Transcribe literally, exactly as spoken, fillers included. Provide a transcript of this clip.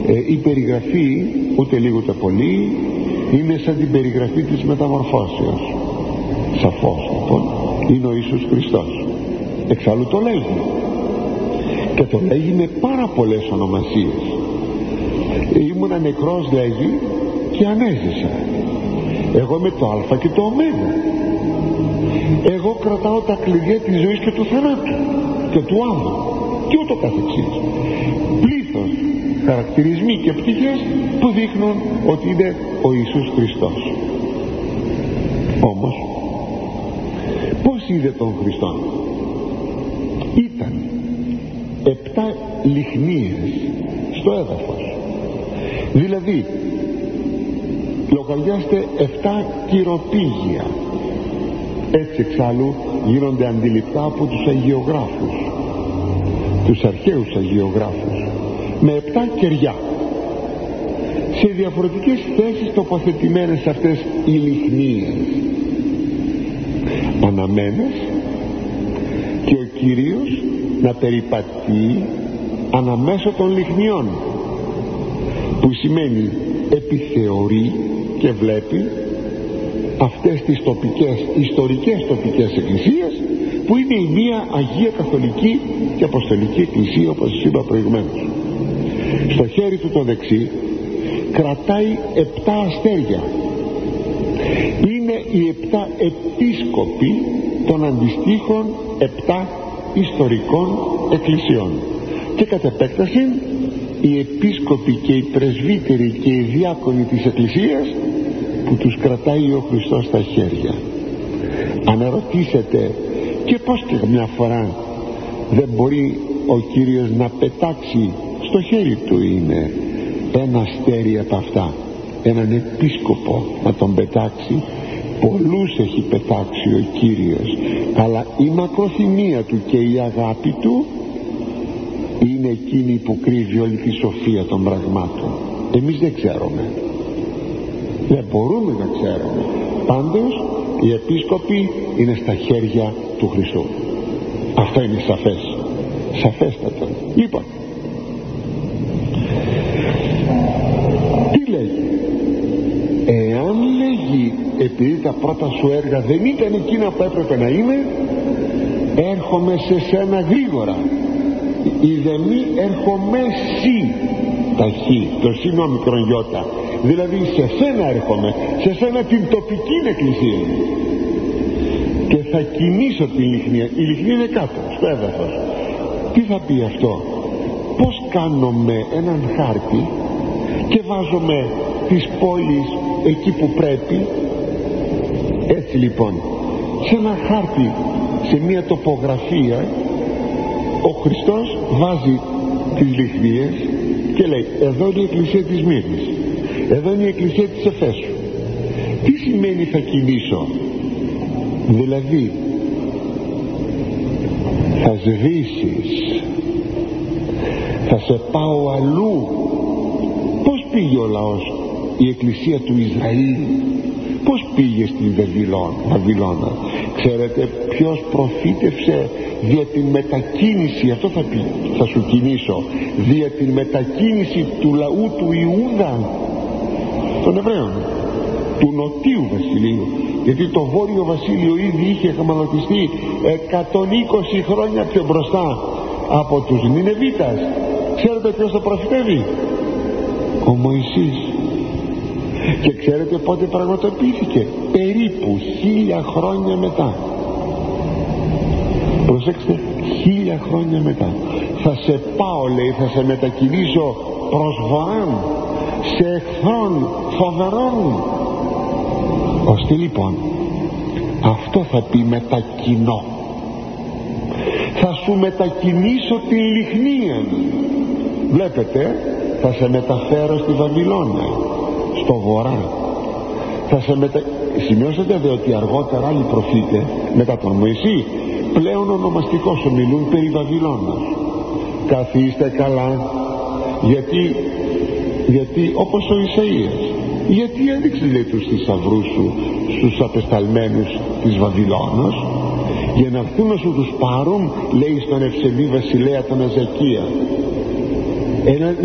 ε, η περιγραφή ούτε λίγο ούτε πολύ είναι σαν την περιγραφή της μεταμορφώσεως. Σαφώς λοιπόν είναι ο Ιησούς Χριστός. Εξάλλου το λέγει, και το λέγει με πάρα πολλές ονομασίες. Ήμουνα νεκρός, λέγει, και ανέζησα. Εγώ είμαι το Α και το Ω. Εγώ κρατάω τα κλειδιά της ζωής και του θανάτου και του άμμου και ούτω καθεξής. Πλήθος χαρακτηρισμοί και πτυχές που δείχνουν ότι είναι ο Ιησούς Χριστός. Όμως πώς είδε τον Χριστόν? Ήταν επτά λιχνίες στο έδαφος, δηλαδή λογαριάστε επτά κυροπήγια. Έτσι εξάλλου γίνονται αντιληπτά από τους αγιογράφους, τους αρχαίους αγιογράφους, με επτά κεριά, σε διαφορετικές θέσεις τοποθετημένες αυτές οι λιχνίες, αναμένες, και ο Κύριος να περιπατεί αναμέσω των λιχνιών, που σημαίνει επιθεωρεί και βλέπει αυτές τις τοπικές, ιστορικές τοπικές εκκλησίες, που είναι η μία Αγία Καθολική και Αποστολική Εκκλησία, όπως σας είπα προηγουμένως. Στο χέρι του το δεξί κρατάει επτά αστέρια. Είναι οι επτά επίσκοποι των αντιστοίχων επτά ιστορικών εκκλησιών, και κατ' επέκταση οι επίσκοποι και οι πρεσβύτεροι και οι διάκονοι της εκκλησίας, που τους κρατάει ο Χριστός στα χέρια. Αναρωτήσετε, και πως και μια φορά δεν μπορεί ο Κύριος να πετάξει? Στο χέρι του είναι ένα αστέρι από αυτά, έναν επίσκοπο να τον πετάξει. Πολλούς έχει πετάξει ο Κύριος, αλλά η μακροθυμία του και η αγάπη του είναι εκείνη που κρύβει όλη τη σοφία των πραγμάτων. Εμείς δεν ξέρουμε, δεν μπορούμε να ξέρουμε. Πάντως οι επίσκοποι είναι στα χέρια του Χριστού. Αυτό είναι σαφές, σαφέστατα. Λοιπόν, τι λέγει? Εάν λέγει, επειδή τα πρώτα σου έργα δεν ήταν εκείνα που έπρεπε να είναι, έρχομαι σε σένα γρήγορα. Ιδεμή έρχομαι σύ, τα χ, το σύνο μικρογιώτα, δηλαδή σε σένα έρχομαι, σε σένα την τοπική εκκλησία, και θα κινήσω τη λιχνία. Η λιχνία είναι κάτω στο έδαφος. Τι θα πει αυτό? Πως κάνουμε έναν χάρτη και βάζουμε τις πόλεις εκεί που πρέπει? Έτσι λοιπόν, σε ένα χάρτη, σε μια τοπογραφία, ο Χριστός βάζει τις λιχνίες και λέει, εδώ είναι η εκκλησία της Μύρνης, εδώ είναι η εκκλησία της Εφέσου. Τι σημαίνει θα κινήσω? Δηλαδή θα σβήσεις, θα σε πάω αλλού. Πως πήγε ο λαός, η εκκλησία του Ισραήλ, πως πήγε στην Βαβυλώνα? Ξέρετε ποιος προφήτευσε δια την μετακίνηση? Αυτό θα πει, θα σου κινήσω, δια την μετακίνηση του λαού του Ιούδα, των Εβραίων, του νοτίου βασιλείου, γιατί το βόρειο βασίλειο ήδη είχε χαμαλωτιστεί εκατόν είκοσι χρόνια πιο μπροστά από τους Νινεβίτας. Ξέρετε ποιος το προφητεύει? Ο Μωυσής. Και ξέρετε πότε πραγματοποιήθηκε? Περίπου χίλια χρόνια μετά. Προσέξτε, χίλια χρόνια μετά. Θα σε πάω, λέει, θα σε μετακινήσω προς βορράν, σε εχθρόν φοβερόν, ώστε λοιπόν, αυτό θα πει μετακινώ, θα σου μετακινήσω την λιχνία. Βλέπετε, θα σε μεταφέρω στη Βαβυλώνα, στο βορρά. Θα σε μετα... Σημειώσατε δε ότι αργότερα άλλοι προφήτες μετά τον Μωυσή πλέον ονομαστικός ομιλούν περί Βαβυλώνας. Καθίστε καλά, γιατί, γιατί όπως ο Ισαΐας, γιατί έδειξε, λέει, τους θησαυρούς σου στους απεσταλμένους της Βαβυλώνας, για να έρθουν να σου τους πάρουν, λέει, στον ευσεβή βασιλέα τον Εζεκία. Ένα